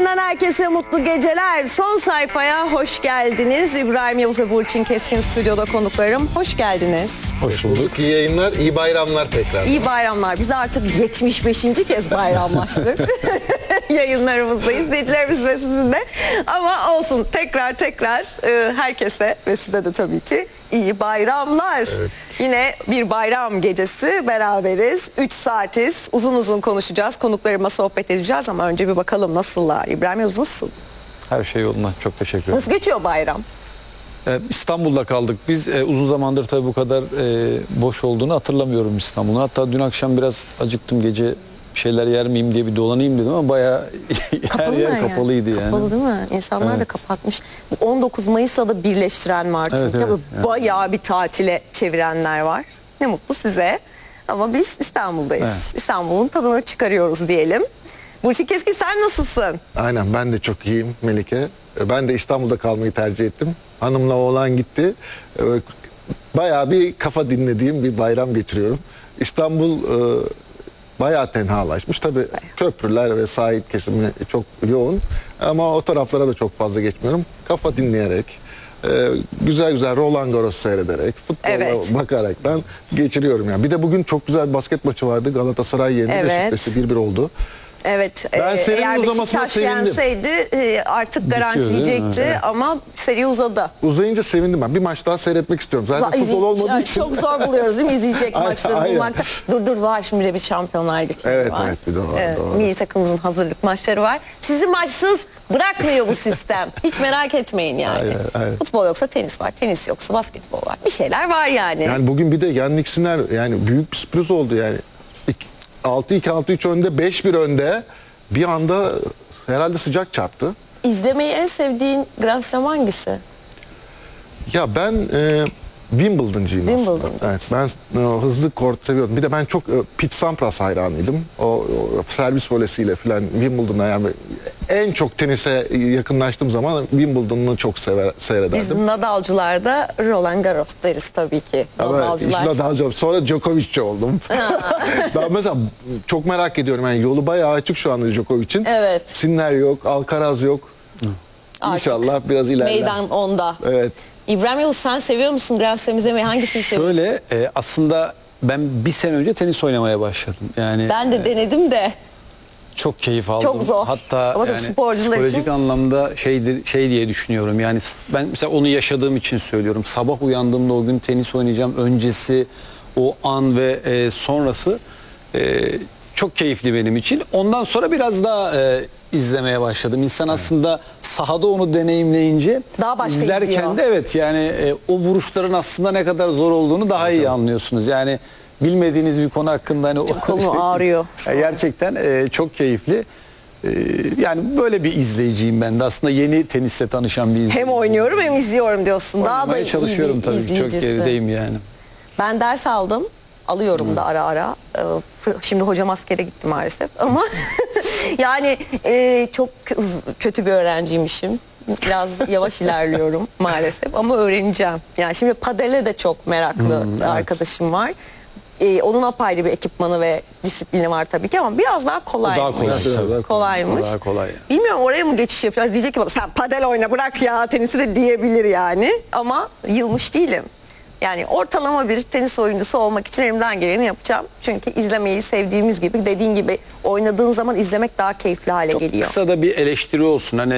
Ekranlarından herkese mutlu geceler. Son sayfaya hoş geldiniz. İbrahim Yavuz ve Burçin Keskin stüdyoda konuklarım. Hoş geldiniz. Hoş bulduk. İyi yayınlar, iyi bayramlar tekrar. İyi bayramlar. Biz artık 75. kez bayramlaştık. Yayınlarımızda izleyicilerimiz ve sizin de. Ama olsun, tekrar herkese ve size de tabii ki iyi bayramlar. Evet. Yine bir bayram gecesi beraberiz. 3 saatiz. Uzun uzun konuşacağız. Konuklarıma sohbet edeceğiz ama önce bir bakalım nasıllar. İbrahim Yavuz nasıl? Her şey yolunda. Çok teşekkür ederim. Nasıl geçiyor bayram? İstanbul'da kaldık. Biz uzun zamandır tabii bu kadar boş olduğunu hatırlamıyorum İstanbul'un. Hatta dün akşam biraz acıktım, gece bir şeyler yer miyim diye bir dolanayım dedim ama bayağı her yer kapalıydı yani. Kapalı değil mi? İnsanlar da kapatmış. Bu 19 Mayıs'ta da birleştiren var çünkü. Evet, bayağı bir tatile çevirenler var. Ne mutlu size. Ama biz İstanbul'dayız. Evet. İstanbul'un tadını çıkarıyoruz diyelim. Burçin Keskin, sen nasılsın? Aynen, ben de çok iyiyim Melike. Ben de İstanbul'da kalmayı tercih ettim. Hanımla oğlan gitti. Bayağı bir kafa dinlediğim bir bayram geçiriyorum. İstanbul bayağı tenhalaşmış. Tabii köprüler ve sahil kesimi çok yoğun. Ama o taraflara da çok fazla geçmiyorum. Kafa dinleyerek, güzel güzel Roland Garros seyrederek, futbola bakaraktan geçiriyorum. Yani. Bir de bugün çok güzel bir basket maçı vardı. Galatasaray yendi, Beşiktaş'ı 1-1 oldu. Evet, ben eğer Beşiktaş yenseydi artık garantileyecekti ama seri uzadı. Uzayınca sevindim ben. Bir maç daha seyretmek istiyorum. Zaten futbol olmadığı için. Çok zor buluyoruz değil mi izleyecek maçları bulmakta. Dur var, şimdi de bir Şampiyonlar Ligi var. Evet, bir de var. Doğru. Milli takımımızın hazırlık maçları var. Sizi maçsız bırakmıyor bu sistem. Hiç merak etmeyin yani. Hayır. Futbol yoksa tenis var, tenis yoksa basketbol var. Bir şeyler var yani. Yani bugün bir de Yannick Sinner, yani büyük bir sürpriz oldu yani. 6-2, 6-3 önde, 5-1 önde. Bir anda herhalde sıcak çarptı. İzlemeyi en sevdiğin Grand Slam hangisi? Ya ben Wimbledon'cıyım aslında. Evet, ben hızlı kort seviyorum. Bir de ben çok Pete Sampras hayranıydım. O servis volesiyle falan Wimbledon'a, yani en çok tenise yakınlaştığım zaman Wimbledon'u çok seyrederdim. Biz Nadal'cılarda Roland Garros deriz tabii ki. Nadal'cılar. Nadal'cı. Sonra Djokovic'ci oldum. Ben mesela çok merak ediyorum. Yani yolu bayağı açık şu anda Djokovic'in. Evet. Sinner yok, Alcaraz yok. İnşallah biraz ilerler. Meydan onda. Evet. İbrahim Yavuz, sen seviyor musun Grand Slam izlemeyi? Hangisini seviyorsun? Şöyle aslında ben bir sene önce tenis oynamaya başladım. Yani ben de denedim de. Çok keyif aldım. Çok zor. Hatta ama yani psikolojik için anlamda şey diye düşünüyorum. Yani ben mesela onu yaşadığım için söylüyorum. Sabah uyandığımda o gün tenis oynayacağım. Öncesi, o an ve sonrası çok keyifli benim için. Ondan sonra biraz daha izlemeye başladım. İnsan aslında sahada onu deneyimleyince daha izlerken de yani o vuruşların aslında ne kadar zor olduğunu daha iyi anlıyorsunuz. Yani bilmediğiniz bir konu hakkında hani konu ağrıyor. Gerçekten çok keyifli. Yani böyle bir izleyiciyim ben de. Aslında yeni tenisle tanışan bir izleyiciyim. Hem oynuyorum hem izliyorum diyorsun. Daha da çalışıyorum iyi bir tabii. izleyicisi. Çok gerideyim yani. Ben ders aldım. Alıyorum da ara. Şimdi hocam askere gitti maalesef ama yani çok kötü bir öğrenciymişim. Biraz yavaş ilerliyorum maalesef ama öğreneceğim. Yani şimdi padele de çok meraklı arkadaşım var. Onun apayrı bir ekipmanı ve disiplini var tabii ki ama biraz daha kolaymış. Kolaymış. Daha kolay. Bilmiyorum, oraya mı geçiş yapacağız? Diyecek ki sen padel oyna, bırak ya tenisi de diyebilir yani. Ama yılmış değilim. Yani ortalama bir tenis oyuncusu olmak için elimden geleni yapacağım. Çünkü izlemeyi sevdiğimiz gibi, dediğin gibi oynadığın zaman izlemek daha keyifli hale geliyor. Kısa da bir eleştiri olsun. Hani